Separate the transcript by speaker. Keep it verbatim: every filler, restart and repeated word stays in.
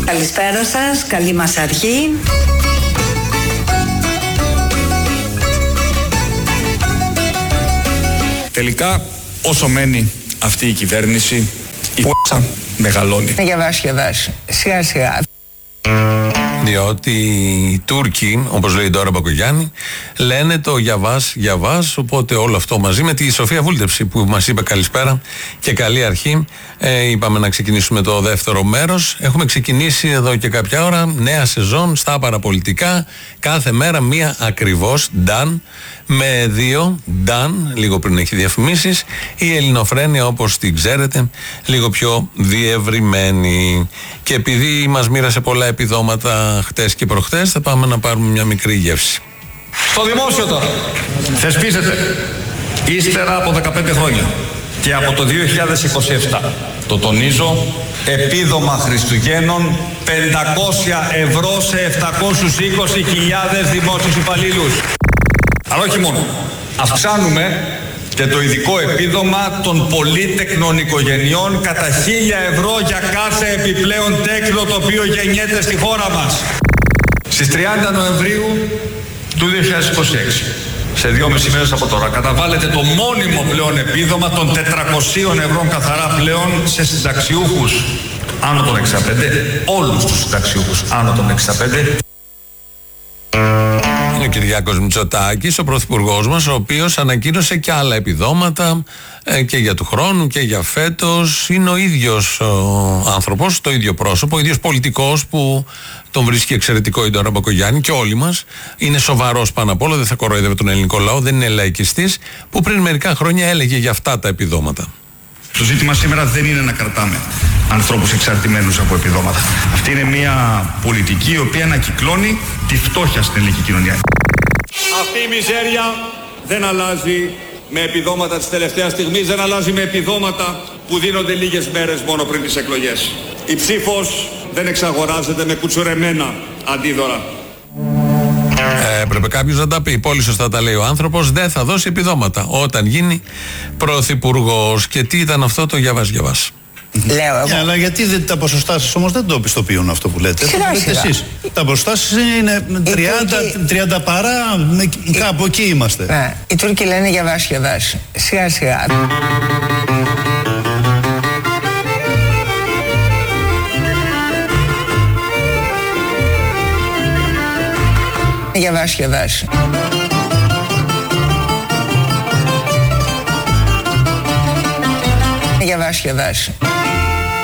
Speaker 1: Καλησπέρα σας, καλή μας αρχή.
Speaker 2: Τελικά, όσο μένει αυτή η κυβέρνηση, η π***α μεγαλώνει.
Speaker 3: Για βάση, για βάση. Σιγά σιγά.
Speaker 4: Διότι οι Τούρκοι, όπως λέει τώρα ο Μπακογιάννη, λένε το Γιαβάς, Γιαβάς, οπότε όλο αυτό μαζί με τη Σοφία Βούλτεψη που μας είπε καλησπέρα και καλή αρχή. Ε, είπαμε να ξεκινήσουμε το δεύτερο μέρος. Έχουμε ξεκινήσει εδώ και κάποια ώρα νέα σεζόν στα παραπολιτικά. Κάθε μέρα μία ακριβώς, Νταν, με δύο, Νταν, λίγο πριν έχει διαφημίσεις, η Ελληνοφρένεια όπως την ξέρετε, λίγο πιο διευρυμένη. Και επειδή μας μοίρασε πολλά επιδόματα χτες και προχτές, θα πάμε να πάρουμε μια μικρή γεύση.
Speaker 5: Στο δημόσιο τώρα θεσπίζεται ύστερα από δεκαπέντε χρόνια και από το δύο χιλιάδες είκοσι επτά, το τονίζω, επίδομα Χριστουγέννων πεντακόσια ευρώ σε επτακόσιες είκοσι χιλιάδες δημόσιους υπαλλήλους. Αλλά όχι μόνο. Αυξάνουμε και το ειδικό επίδομα των πολύτεκνων οικογενειών κατά χίλια ευρώ για κάθε επιπλέον τέκνο το οποίο γεννιέται στη χώρα μας. Στις τριάντα Νοεμβρίου του δύο χιλιάδες είκοσι έξι, σε δυόμισι μέρες από τώρα, καταβάλλεται το μόνιμο πλέον επίδομα των τετρακοσίων ευρώ καθαρά πλέον σε συνταξιούχους άνω των εξήντα πέντε, όλους τους συνταξιούχους άνω των εξήντα πέντε.
Speaker 4: Ο Κυριάκος Μητσοτάκης, ο πρωθυπουργός μας, ο οποίος ανακοίνωσε και άλλα επιδόματα ε, και για του χρόνου και για φέτος. Είναι ο ίδιος ο άνθρωπος, το ίδιο πρόσωπο, ο ίδιος πολιτικός που τον βρίσκει εξαιρετικό η Ντόρα Μπακογιάννη και όλοι μας. Είναι σοβαρός πάνω απ' όλα, δεν θα κοροϊδεύει τον ελληνικό λαό, δεν είναι λαϊκιστής, που πριν μερικά χρόνια έλεγε για αυτά τα επιδόματα.
Speaker 5: Το ζήτημα σήμερα δεν είναι να κρατάμε ανθρώπους εξαρτημένους από επιδόματα. Αυτή είναι μια πολιτική η οποία ανακυκλώνει τη φτώχεια στην ελληνική κοινωνία. Αυτή η μιζέρια δεν αλλάζει με επιδόματα της τελευταίας στιγμής, δεν αλλάζει με επιδόματα που δίνονται λίγες μέρες μόνο πριν τις εκλογές. Η ψήφος δεν εξαγοράζεται με κουτσουρεμένα αντίδωρα.
Speaker 4: Ε, έπρεπε κάποιος να τα πει. Πολύ σωστά τα λέει ο άνθρωπος. Δεν θα δώσει επιδόματα όταν γίνει πρωθυπουργός. Και τι ήταν αυτό το Γιαβάς Γιαβάς.
Speaker 3: Λέω εγώ.
Speaker 6: Yeah, αλλά γιατί δεν, τα ποσοστά σας όμως δεν το πιστοποιούν αυτό που λέτε.
Speaker 3: Σιγά,
Speaker 6: λέτε
Speaker 3: σιγά.
Speaker 6: εσείς. Τα ποσοστά σας είναι τριάντα, τριάντα παρά, με, κάπου εκεί είμαστε.
Speaker 3: Ναι, οι Τούρκοι λένε για βάση, για βάση. Σιγά σιγά. Για βάση, για βάση. Για βάση, για βάση.